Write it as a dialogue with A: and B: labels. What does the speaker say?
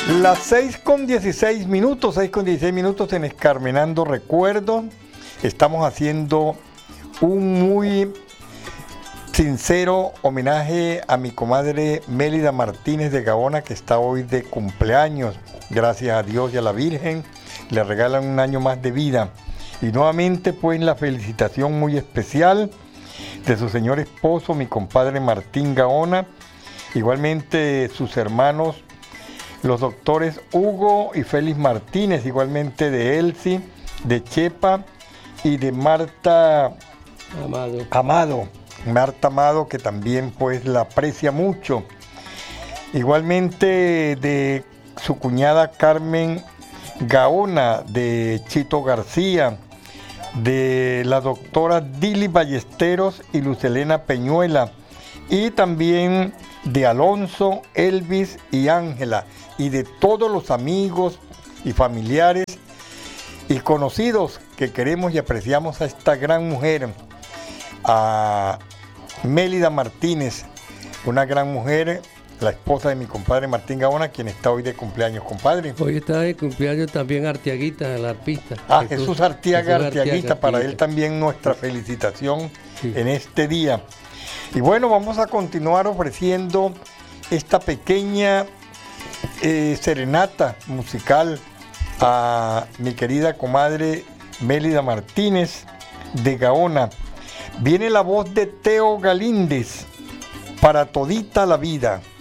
A: Las 6:16, 6:16 en Escarmenando Recuerdos. Estamos haciendo un muy sincero homenaje a mi comadre Mélida Martínez de Gaona, que está hoy de cumpleaños. Gracias a Dios y a la Virgen, le regalan un año más de vida. Y nuevamente, pues, la felicitación muy especial de su señor esposo, mi compadre Martín Gaona. Igualmente sus hermanos, los doctores Hugo y Félix Martínez, igualmente de Elsie, de Chepa y de Marta Amado. Marta Amado, que también pues la aprecia mucho. Igualmente de su cuñada Carmen Gaona, de Chito García, de la doctora Dili Ballesteros y Lucelena Peñuela, y también de Alonso, Elvis y Ángela, y de todos los amigos y familiares y conocidos que queremos y apreciamos a esta gran mujer, a Mélida Martínez, una gran mujer, la esposa de mi compadre Martín Gaona, quien está hoy de cumpleaños, compadre.
B: Hoy está de cumpleaños también Artiaguita, el arpista.
A: Jesús Artiaga, Artiaguita, para él también nuestra felicitación en este día. Y bueno, vamos a continuar ofreciendo esta pequeña serenata musical a mi querida comadre Mélida Martínez de Gaona. Viene la voz de Teo Galíndez, Para Todita la Vida.